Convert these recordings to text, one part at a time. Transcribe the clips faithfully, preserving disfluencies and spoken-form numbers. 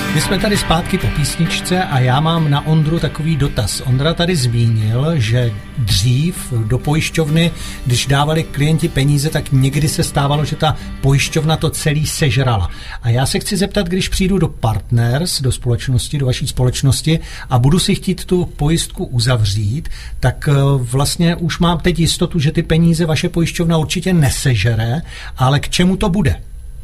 My jsme tady zpátky po písničce a já mám na Ondru takový dotaz. Ondra tady zmínil, že dřív do pojišťovny, když dávali klienti peníze, tak někdy se stávalo, že ta pojišťovna to celý sežrala. A já se chci zeptat, když přijdu do Partners, do společnosti, do vaší společnosti a budu si chtít tu pojistku uzavřít, tak vlastně už mám teď jistotu, že ty peníze vaše pojišťovna určitě nesežere, ale k čemu to bude?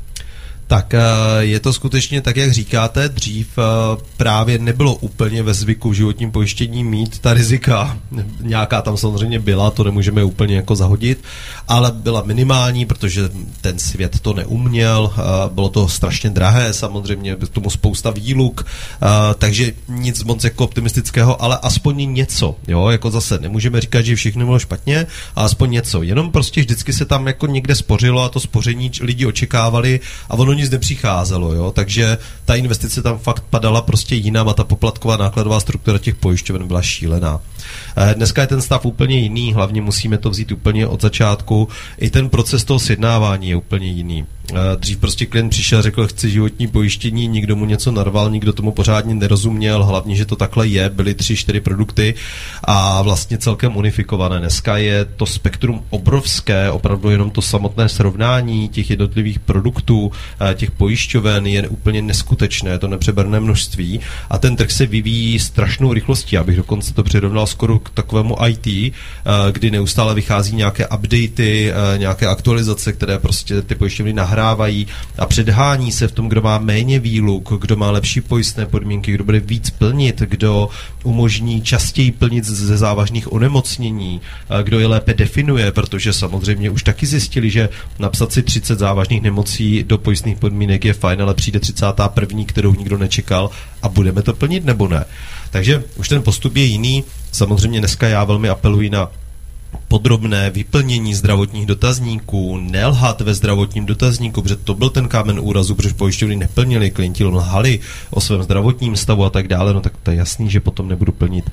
Tak je to skutečně tak, jak říkáte, dřív právě nebylo úplně ve zvyku v životním pojištění mít ta rizika. Nějaká tam samozřejmě byla, to nemůžeme úplně jako zahodit, ale byla minimální, protože ten svět to neuměl, bylo to strašně drahé, samozřejmě k tomu spousta výluk, takže nic moc jako optimistického, ale aspoň něco, jo, jako zase nemůžeme říkat, že všechno bylo špatně, ale aspoň něco, jenom prostě vždycky se tam jako někde spořilo a to spoření lidi očekávali a ono nic nepřicházelo, jo, takže ta investice tam fakt padala prostě jinam a ta poplatková nákladová struktura těch pojišťoven byla šílená. Dneska je ten stav úplně jiný, hlavně musíme to vzít úplně od začátku, i ten proces toho sjednávání je úplně jiný. Dřív prostě klient přišel, řekl, chci životní pojištění, někdo mu něco narval, nikdo tomu pořádně nerozuměl, hlavně, že to takhle je, byly tři, čtyři produkty a vlastně celkem unifikované. Dneska je to spektrum obrovské, opravdu jenom to samotné srovnání těch jednotlivých produktů, těch pojišťoven je úplně neskutečné, to nepřeberné množství a ten trh se vyvíjí strašnou rychlostí, abych dokonce to přirovnal skoro k takovému í té, kdy neustále vychází nějaké updaty, nějaké aktualizace, které prostě ty pojišťovny nahrávají a předhání se v tom, kdo má méně výluk, kdo má lepší pojistné podmínky, kdo bude víc plnit, kdo umožní častěji plnit ze závažných onemocnění, kdo je lépe definuje, protože samozřejmě už taky zjistili, že napsat si třicet závažných nemocí do pojistných podmínek je fajn, ale přijde třicátá první, kterou nikdo nečekal a budeme to plnit nebo ne. Takže už ten postup je jiný. Samozřejmě dneska já velmi apeluji na podrobné vyplnění zdravotních dotazníků, nelhat ve zdravotním dotazníku, protože to byl ten kámen úrazu, protože pojišťovny neplnili, klienti lhali o svém zdravotním stavu a tak dále, no tak to je jasný, že potom nebudu plnit.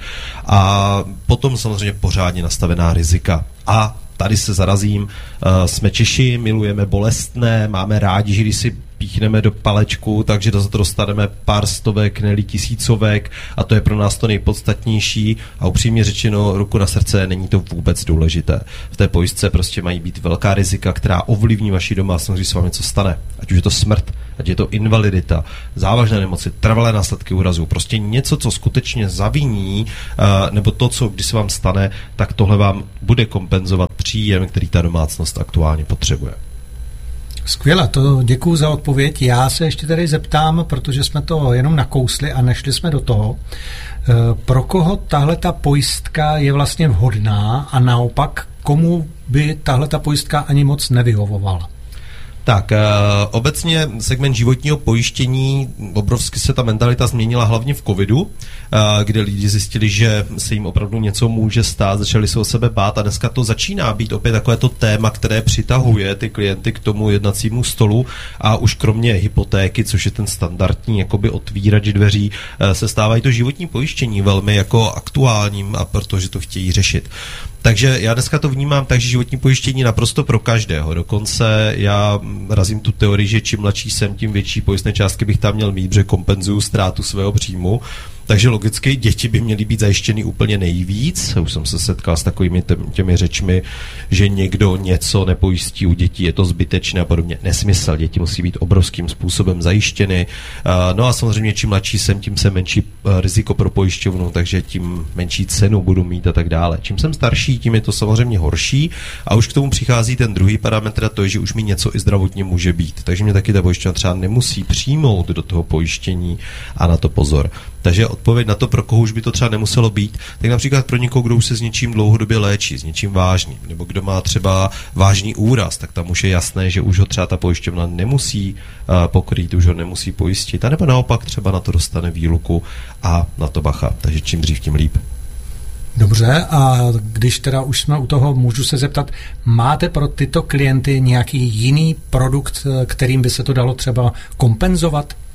A potom samozřejmě pořádně nastavená rizika. A tady se zarazím, uh, jsme Češi, milujeme bolestné, máme rádi, že když si píchneme do palečku, takže za to dostaneme pár stovek, ne-li tisícovek a to je pro nás to nejpodstatnější a upřímně řečeno, ruku na srdce, není to vůbec důležité. V té pojistce prostě mají být velká rizika, která ovlivní vaši domácnost, když se vám něco stane. Ať už je to smrt, ať je to invalidita, závažné nemoci, trvalé následky úrazu, prostě něco, co skutečně zaviní, nebo to, co když se vám stane, tak tohle vám bude kompenzovat příjem, který ta domácnost aktuálně potřebuje. Skvěle, to děkuju za odpověď. Já se ještě tady zeptám, protože jsme to jenom nakousli a nešli jsme do toho, pro koho tahle ta pojistka je vlastně vhodná a naopak, komu by tahle ta pojistka ani moc nevyhovovala? Tak, obecně segment životního pojištění, obrovsky se ta mentalita změnila hlavně v covidu, kde lidi zjistili, že se jim opravdu něco může stát, začali se o sebe bát a dneska to začíná být opět takové to téma, které přitahuje ty klienty k tomu jednacímu stolu a už kromě hypotéky, což je ten standardní jakoby otvírač dveří, se stávají to životní pojištění velmi jako aktuálním a protože to chtějí řešit. Takže já dneska to vnímám tak, že životní pojištění naprosto pro každého. Dokonce já razím tu teorii, že čím mladší jsem, tím větší pojistné částky bych tam měl mít, protože kompenzuju ztrátu svého příjmu. Takže logicky děti by měly být zajištěny úplně nejvíc. Už jsem se setkal s takovými těmi řečmi, že někdo něco nepojistí u dětí, je to zbytečné a podobně. Nesmysl, děti musí být obrovským způsobem zajištěny. No a samozřejmě čím mladší jsem, tím se menší riziko pro pojišťovnu, takže tím menší cenu budu mít a tak dále. Čím jsem starší, tím je to samozřejmě horší a už k tomu přichází ten druhý parametr, a to je, že už mi něco i zdravotně může být. Takže mě taky ta pojišťovna třeba nemusí přijmout do toho pojištění a na to pozor. Takže odpověď na to, pro koho už by to třeba nemuselo být, tak například pro někoho, kdo už se s něčím dlouhodobě léčí, s něčím vážným, nebo kdo má třeba vážný úraz, tak tam už je jasné, že už ho třeba ta pojišťovna nemusí uh, pokrýt, už ho nemusí pojistit, a nebo naopak třeba na to dostane výluku a na to bacha. Takže čím dřív, tím líp. Dobře, a když teda už jsme u toho, můžu se zeptat, máte pro tyto klienty nějaký jiný produkt, kterým by se to dalo třeba kompenzovat?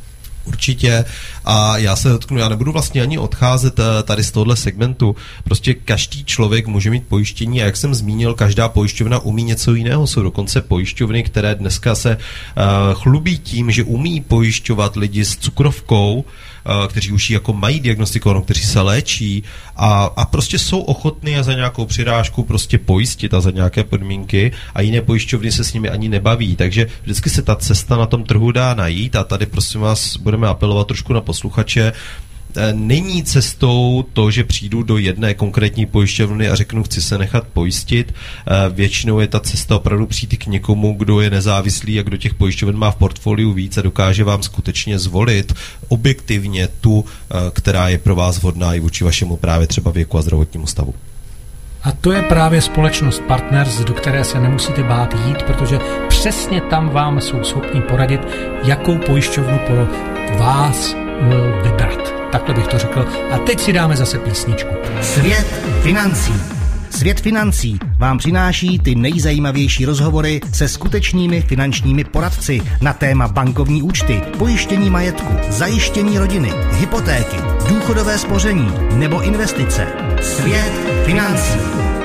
Určitě. A já se dotknu, já nebudu vlastně ani odcházet tady z tohohle segmentu. Prostě každý člověk může mít pojištění a jak jsem zmínil, každá pojišťovna umí něco jiného. Jsou dokonce pojišťovny, které dneska se uh, chlubí tím, že umí pojišťovat lidi s cukrovkou, uh, kteří už jako mají diagnostikovanou, kteří se léčí a, a prostě jsou ochotní a za nějakou přirážku prostě pojistit a za nějaké podmínky a jiné pojišťovny se s nimi ani nebaví. Takže vždycky se ta cesta na tom trhu dá najít a tady prosím vás budeme apelovat trošku na posluchače. Není cestou to, že přijdu do jedné konkrétní pojišťovny a řeknu, chci se nechat pojistit. Většinou je ta cesta opravdu přijít k někomu, kdo je nezávislý a kdo těch pojišťoven má v portfoliu víc a dokáže vám skutečně zvolit objektivně tu, která je pro vás vhodná i vůči vašemu právě třeba věku a zdravotnímu stavu. A to je právě společnost Partners, do které se nemusíte bát jít, protože přesně tam vám jsou schopni poradit, jakou pojišťovnu pro vás vybrat. Takhle bych to řekl. A teď si dáme zase písničku. Svět financí. Svět financí vám přináší ty nejzajímavější rozhovory se skutečnými finančními poradci na téma bankovní účty, pojištění majetku, zajištění rodiny, hypotéky, důchodové spoření nebo investice. Svět financí.